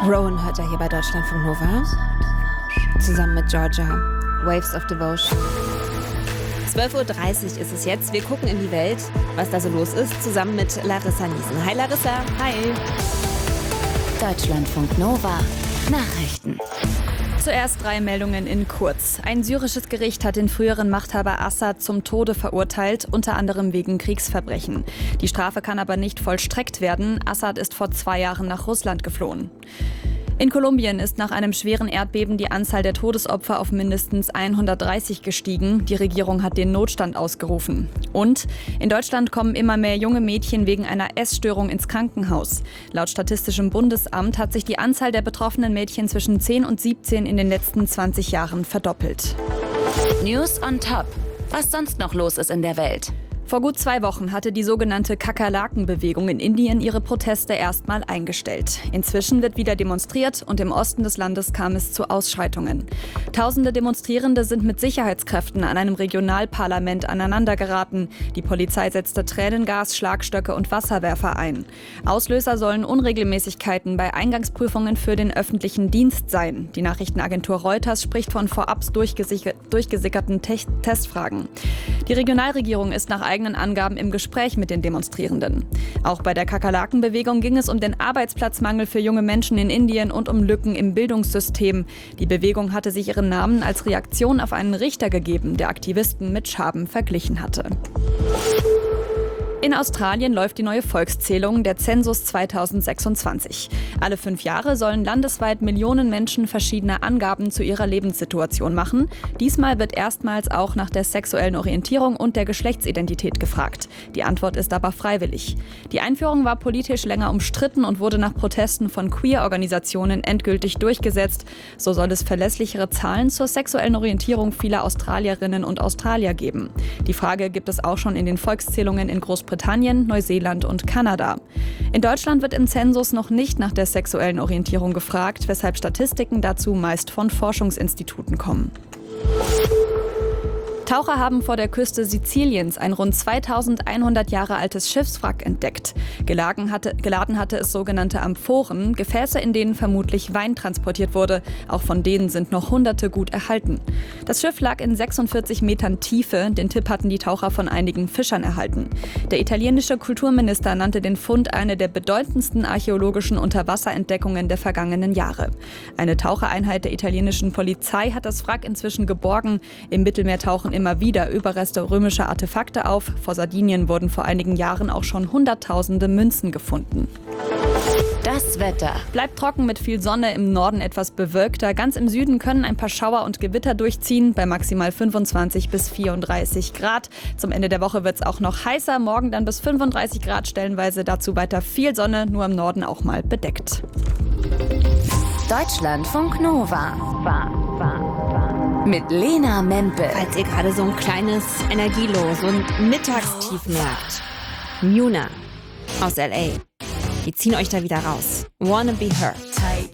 Rowan hört ja hier bei Deutschlandfunk Nova. Zusammen mit Georgia. Waves of Devotion. 12.30 Uhr ist es jetzt. Wir gucken in die Welt, was da so los ist, zusammen mit Larissa Niesen. Hi Larissa. Hi. Deutschlandfunk Nova. Nachrichten. Zuerst 3 Meldungen in kurz. Ein syrisches Gericht hat den früheren Machthaber Assad zum Tode verurteilt, unter anderem wegen Kriegsverbrechen. Die Strafe kann aber nicht vollstreckt werden. Assad ist vor 2 Jahren nach Russland geflohen. In Kolumbien ist nach einem schweren Erdbeben die Anzahl der Todesopfer auf mindestens 130 gestiegen. Die Regierung hat den Notstand ausgerufen. Und in Deutschland kommen immer mehr junge Mädchen wegen einer Essstörung ins Krankenhaus. Laut Statistischem Bundesamt hat sich die Anzahl der betroffenen Mädchen zwischen 10 und 17 in den letzten 20 Jahren verdoppelt. News on Top. Was sonst noch los ist in der Welt? Vor gut 2 Wochen hatte die sogenannte Kakerlaken-Bewegung in Indien ihre Proteste erstmal eingestellt. Inzwischen wird wieder demonstriert und im Osten des Landes kam es zu Ausschreitungen. Tausende Demonstrierende sind mit Sicherheitskräften an einem Regionalparlament aneinandergeraten. Die Polizei setzte Tränengas, Schlagstöcke und Wasserwerfer ein. Auslöser sollen Unregelmäßigkeiten bei Eingangsprüfungen für den öffentlichen Dienst sein. Die Nachrichtenagentur Reuters spricht von vorab durchgesickerten Testfragen. Die Regionalregierung ist nach eigenen Angaben im Gespräch mit den Demonstrierenden. Auch bei der Kakerlaken-Bewegung ging es um den Arbeitsplatzmangel für junge Menschen in Indien und um Lücken im Bildungssystem. Die Bewegung hatte sich ihren Namen als Reaktion auf einen Richter gegeben, der Aktivisten mit Schaben verglichen hatte. In Australien läuft die neue Volkszählung, der Zensus 2026. Alle 5 Jahre sollen landesweit Millionen Menschen verschiedene Angaben zu ihrer Lebenssituation machen. Diesmal wird erstmals auch nach der sexuellen Orientierung und der Geschlechtsidentität gefragt. Die Antwort ist aber freiwillig. Die Einführung war politisch länger umstritten und wurde nach Protesten von Queer-Organisationen endgültig durchgesetzt. So soll es verlässlichere Zahlen zur sexuellen Orientierung vieler Australierinnen und Australier geben. Die Frage gibt es auch schon in den Volkszählungen in Großbritannien, Neuseeland und Kanada. In Deutschland wird im Zensus noch nicht nach der sexuellen Orientierung gefragt, weshalb Statistiken dazu meist von Forschungsinstituten kommen. Taucher haben vor der Küste Siziliens ein rund 2100 Jahre altes Schiffswrack entdeckt. Geladen hatte es sogenannte Amphoren, Gefäße, in denen vermutlich Wein transportiert wurde. Auch von denen sind noch Hunderte gut erhalten. Das Schiff lag in 46 Metern Tiefe. Den Tipp hatten die Taucher von einigen Fischern erhalten. Der italienische Kulturminister nannte den Fund eine der bedeutendsten archäologischen Unterwasserentdeckungen der vergangenen Jahre. Eine Tauchereinheit der italienischen Polizei hat das Wrack inzwischen geborgen. Im Mittelmeer tauchen immer wieder Überreste römischer Artefakte auf. Vor Sardinien wurden vor einigen Jahren auch schon Hunderttausende Münzen gefunden. Das Wetter. Bleibt trocken mit viel Sonne, im Norden etwas bewölkter. Ganz im Süden können ein paar Schauer und Gewitter durchziehen, bei maximal 25 bis 34 Grad. Zum Ende der Woche wird es auch noch heißer, morgen dann bis 35 Grad stellenweise. Dazu weiter viel Sonne, nur im Norden auch mal bedeckt. Deutschlandfunk Nova. Mit Lena Mempel. Falls ihr gerade so ein kleines Energielow, so ein Mittagstief merkt. Muna aus L.A. Die ziehen euch da wieder raus. Wanna be her.